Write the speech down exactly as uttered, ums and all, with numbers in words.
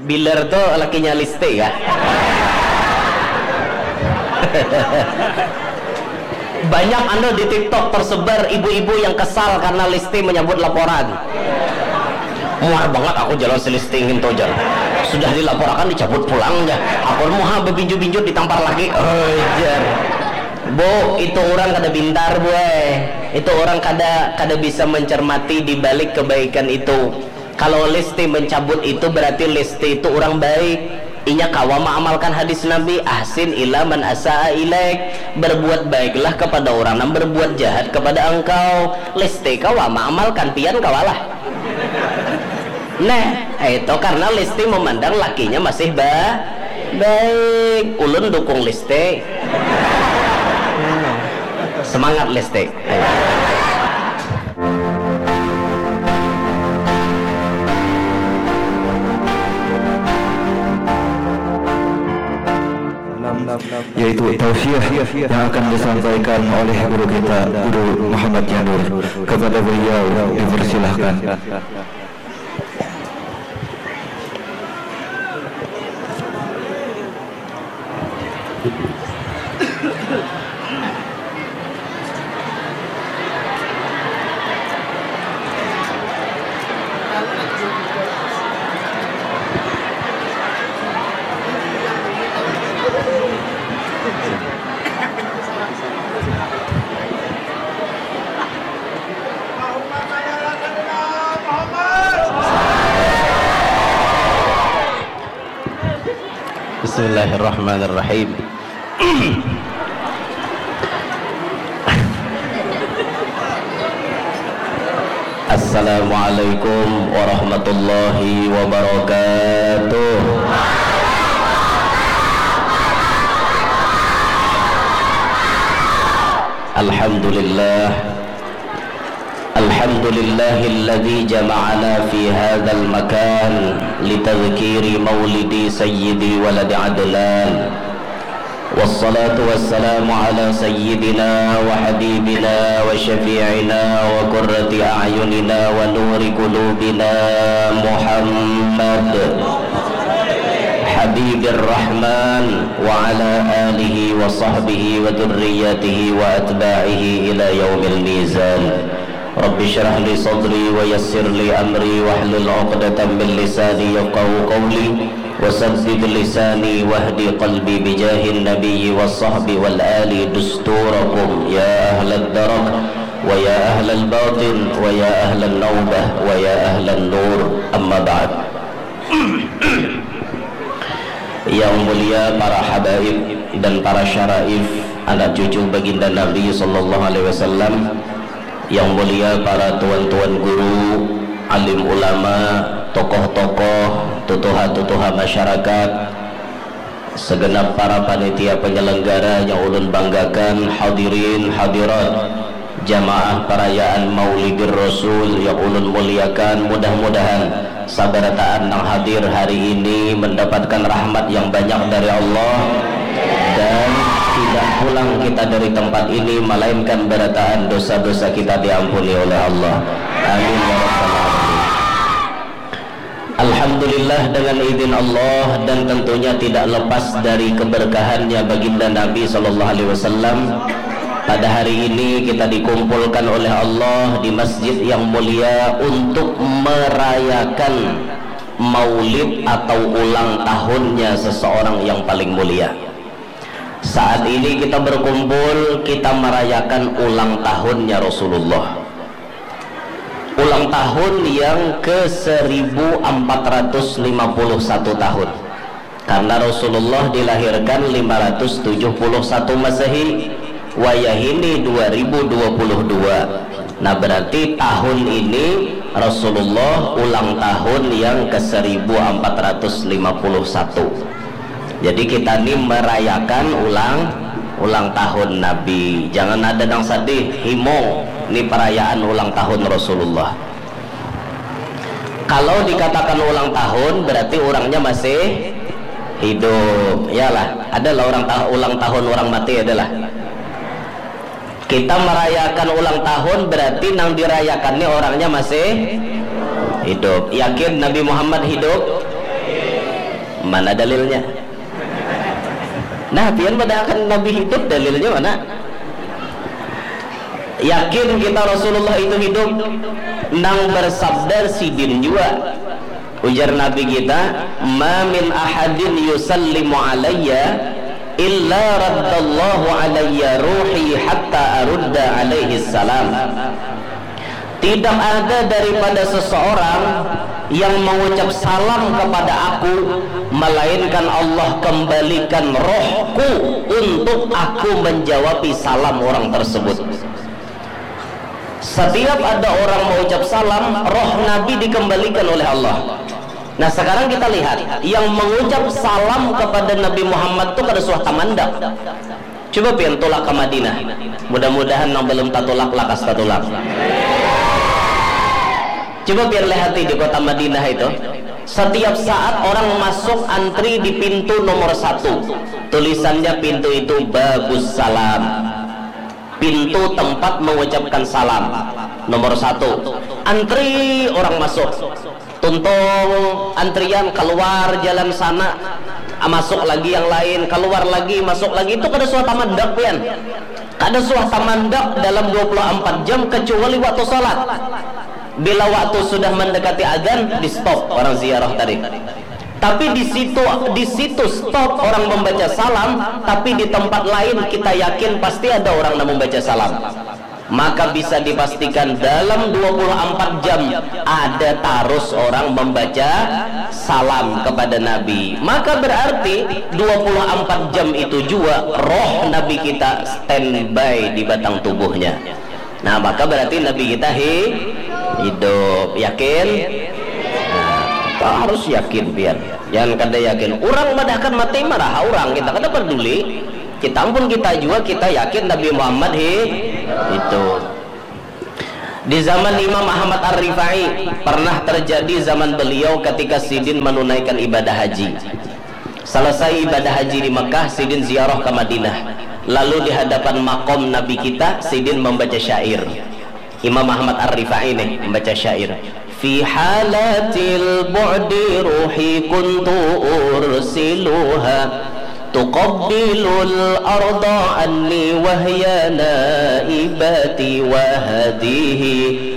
Biler tuh lakinya Liste ya. Banyak anda di TikTok tersebar ibu-ibu yang kesal karena Liste menyambut laporan. Muar banget aku jalan si Liste ingin tojan. Sudah dilaporkan dicabut pulangnya. Aku mau bebinju-binju ditampar lagi. Oh, jar. Bu, itu orang kada pintar, bu. Itu orang kada kada bisa mencermati di balik kebaikan itu. Kalau Lesti mencabut itu berarti Lesti itu orang baik. Inya kawa mengamalkan hadis Nabi, ahsin ila man asaa ilaik. Berbuat baiklah kepada orang yang berbuat jahat kepada engkau. Lesti kawa mengamalkan, pian kawalah. Nah, itu karena Lesti memandang lakinya masih ba baik. Ulun dukung Lesti. Semangat Lesti. Yaitu tausiah yang akan disampaikan oleh guru kita, Guru Muhammad Janur. Kepada beliau dipersilahkan. Bismillahirrahmanirrahim. Assalamualaikum warahmatullahi wabarakatuh. Alhamdulillah. Alhamdulillahilladzi jama'ana fi hadzal makan litadhkiri maulidi sayyidi waladi adlan. Wassalatu wassalamu ala sayyidina wa habibina wa syafi'ina wa qurrati a'yunina wa nuri qulubina Muhammad Habibir Rahman wa ala alihi wa sahbihi wa dhurriyyatihi wa atba'ihi ila yaumil mizan. Rabbi syrah li sadri wa yassir li amri wahlul 'uqdatam min lisani yafqahu qawli wasaddid lisani wahdi qalbi bijahin nabiyyi was sahbi wal ali dusturakum ya ahlad darak wa ya ahlal batin wa ya ahlan nawbah wa ya ahlan nur, amma ba'd. Yang mulia para habaib dan para syaraif, anak cucu baginda Nabi sallallahu alaihi wasallam, yang mulia para tuan-tuan guru, alim ulama, tokoh-tokoh, tutuha-tutuha masyarakat, segenap para panitia penyelenggara yang ulun banggakan, hadirin hadirat, jamaah perayaan Maulidir Rasul yang ulun muliakan. Mudah-mudahan sabarataan yang hadir hari ini mendapatkan rahmat yang banyak dari Allah, dan tidak pulang kita dari tempat ini melainkan berataan dosa-dosa kita diampuni oleh Allah. Amin ya rabbal alamin. Alhamdulillah, dengan izin Allah dan tentunya tidak lepas dari keberkahannya baginda Nabi sallallahu alaihi wasallam, pada hari ini kita dikumpulkan oleh Allah di masjid yang mulia untuk merayakan maulid atau ulang tahunnya seseorang yang paling mulia. Saat ini kita berkumpul, kita merayakan ulang tahunnya Rasulullah, ulang tahun yang ke seribu empat ratus lima puluh satu tahun, karena Rasulullah dilahirkan lima ratus tujuh puluh satu Masehi, wayahini dua ribu dua puluh dua. Nah, berarti tahun ini Rasulullah ulang tahun yang ke seribu empat ratus lima puluh satu. Jadi kita ini merayakan ulang ulang tahun Nabi. Jangan ada yang sedih, himo, ini perayaan ulang tahun Rasulullah. Kalau dikatakan ulang tahun berarti orangnya masih hidup. Iyalah, adalah orang ta ulang tahun orang mati adalah. Kita merayakan ulang tahun berarti nang dirayakannya orangnya masih hidup. Yakin Nabi Muhammad hidup? Mana dalilnya? Nah, pian pada akan Nabi hidup, dalilnya mana? Yakin kita Rasulullah itu hidup? Nang bersabda sidin juga. Ujar Nabi kita, "Ma min ahadin yusallimu alayya illa raddallahu alayya ruhi hatta arudda alaihi salam." Tidak ada daripada seseorang yang mengucap salam kepada aku melainkan Allah kembalikan rohku untuk aku menjawab salam orang tersebut. Setiap ada orang mengucap salam, roh Nabi dikembalikan oleh Allah. Nah, sekarang kita lihat yang mengucap salam kepada Nabi Muhammad itu kada suah tamandak. Coba pian tolak ke Madinah. Mudah-mudahan yang belum tatulak lakas tatulak. Coba biar lihat di kota Madinah itu, setiap saat orang masuk antri di pintu nomor satu, tulisannya pintu itu bagus salam, pintu tempat mengucapkan salam nomor satu. Antri orang masuk, tuntung antrian keluar jalan sana, masuk lagi yang lain, keluar lagi, masuk lagi, itu kada suah tamandak pian. Kada suah tamandak dalam dua puluh empat jam kecuali waktu salat. Bila waktu sudah mendekati azan, di stop orang ziarah tadi. Tapi di situ di situ stop orang membaca salam, tapi di tempat lain kita yakin pasti ada orang yang membaca salam. Maka bisa dipastikan dalam dua puluh empat jam ada terus orang membaca salam kepada Nabi. Maka berarti dua puluh empat jam itu juga roh Nabi kita standby di batang tubuhnya. Nah, maka berarti Nabi kita hi hidup. Yakin? Nah, harus yakin biar jangan kada yakin orang madahkan mati marah orang, kita kada peduli, kita pun kita juga kita yakin Nabi Muhammad hi itu. Di zaman Imam Ahmad Ar-Rifai pernah terjadi zaman beliau ketika Sidin menunaikan ibadah haji. Selesai ibadah haji di Mekah, Sidin ziarah ke Madinah, lalu di hadapan makom Nabi kita Sidin membaca syair. Imam Ahmad Ar-Rifai ini membaca syair. Fi halatil bu'di ruhi kuntu ursiluha tuqabbilul arda anni wahya naibati wa hadihi